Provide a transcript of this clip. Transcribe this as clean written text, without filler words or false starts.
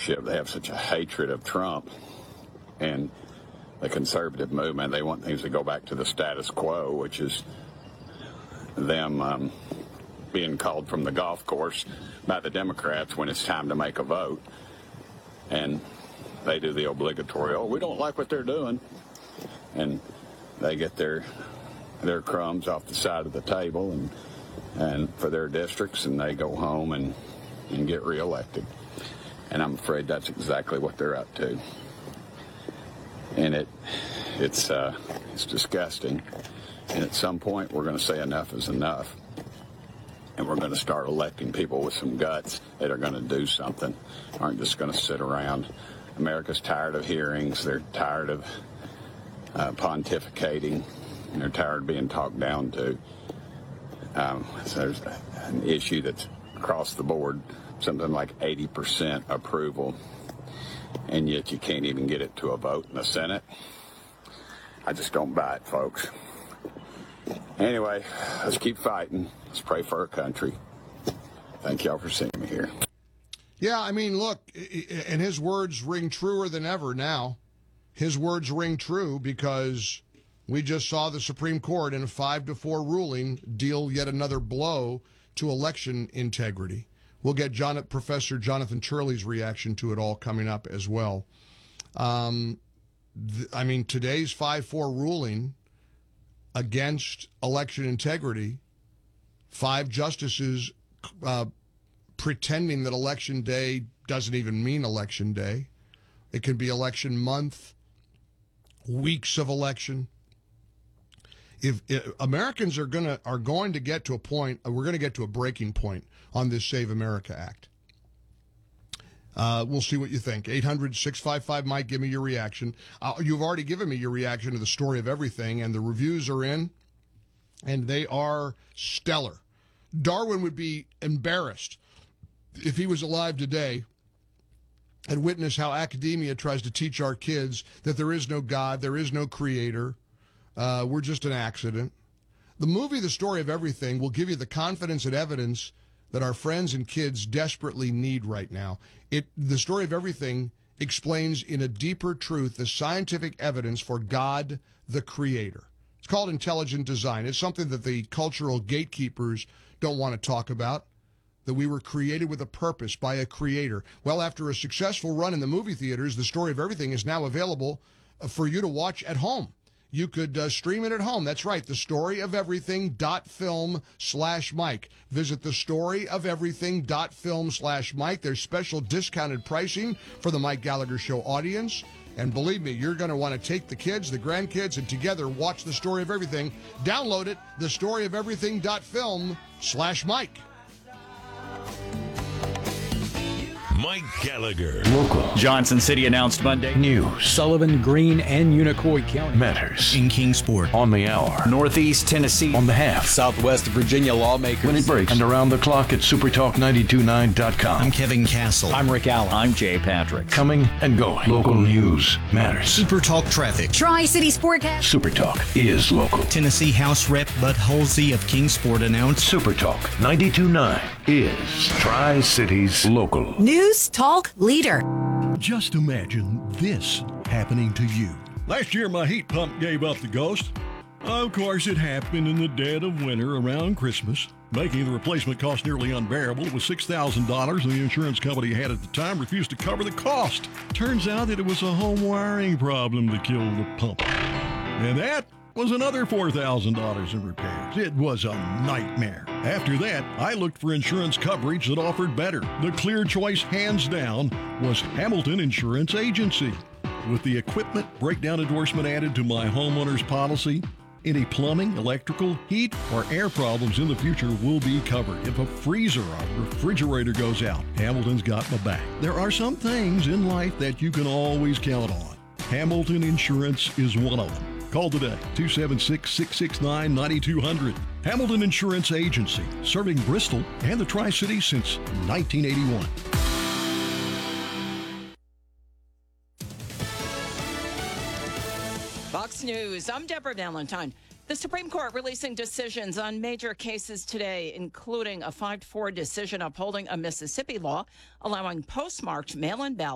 leadership, they have such a hatred of Trump and the conservative movement. They want things to go back to the status quo, which is them being called from the golf course by the Democrats when it's time to make a vote. And they do the obligatory, oh, we don't like what they're doing. And they get their crumbs off the side of the table and for their districts, and they go home and get reelected. And I'm afraid that's exactly what they're up to. And it's disgusting. And at some point, we're going to say enough is enough. And we're going to start electing people with some guts that are going to do something, aren't just going to sit around. America's tired of hearings. They're tired of pontificating. And they're tired of being talked down to. So there's an issue that's across the board, something like 80% approval, and yet you can't even get it to a vote in the Senate. I just don't buy it, folks. Anyway, let's keep fighting. Let's pray for our country. Thank y'all for seeing me here. Yeah, I mean, look, and his words ring truer than ever now. His words ring true because we just saw the Supreme Court in a 5-4 ruling deal yet another blow to election integrity. We'll get Professor Jonathan Turley's reaction to it all coming up as well. I mean, today's 5-4 ruling against election integrity, 5 justices pretending that election day doesn't even mean election day. It can be election month, weeks of election. If Americans are going to get to a point, we're going to get to a breaking point on this Save America Act. We'll see what you think. 800-655-MIKE, give me your reaction. You've already given me your reaction to the story of everything, and the reviews are in, and they are stellar. Darwin would be embarrassed if he was alive today and witnessed how academia tries to teach our kids that there is no God, there is no creator. We're just an accident. The movie, The Story of Everything, will give you the confidence and evidence that our friends and kids desperately need right now. The Story of Everything explains in a deeper truth the scientific evidence for God, the Creator. It's called intelligent design. It's something that the cultural gatekeepers don't want to talk about, that we were created with a purpose by a creator. Well, after a successful run in the movie theaters, The Story of Everything is now available for you to watch at home. You could stream it at home. That's right, thestoryofeverything.film/Mike. Visit thestoryofeverything.film/Mike. There's special discounted pricing for the Mike Gallagher Show audience. And believe me, you're going to want to take the kids, the grandkids, and together watch The Story of Everything. Download it, thestoryofeverything.film/Mike. Mike Gallagher. Local. Johnson City announced Monday. News. Sullivan, Greene, and Unicoi County. Matters. In Kingsport. On the hour. Northeast Tennessee. On the half. Southwest Virginia lawmakers. When it breaks. And around the clock at supertalk929.com. I'm Kevin Castle. I'm Rick Allen. I'm Jay Patrick. Coming and going. Local news matters. Supertalk traffic. Tri-City Sportcast. Supertalk is local. Tennessee House Rep Bud Halsey of Kingsport announced Supertalk 92.9 is Tri-Cities local. News Talk Leader. Just imagine this happening to you. Last year, my heat pump gave up the ghost. Of course, it happened in the dead of winter around Christmas, making the replacement cost nearly unbearable. It was $6,000, and the insurance company I had at the time refused to cover the cost. Turns out that it was a home wiring problem that killed the pump. And that was another $4,000 in repairs. It was a nightmare. After that, I looked for insurance coverage that offered better. The clear choice, hands down, was Hamilton Insurance Agency. With the equipment breakdown endorsement added to my homeowner's policy, any plumbing, electrical, heat, or air problems in the future will be covered. If a freezer or refrigerator goes out, Hamilton's got my back. There are some things in life that you can always count on. Hamilton Insurance is one of them. Call today, 276-669-9200. Hamilton Insurance Agency, serving Bristol and the Tri-Cities since 1981. Fox News, I'm Deborah Valentine. The Supreme Court releasing decisions on major cases today, including a 5-4 decision upholding a Mississippi law allowing postmarked mail-in ballots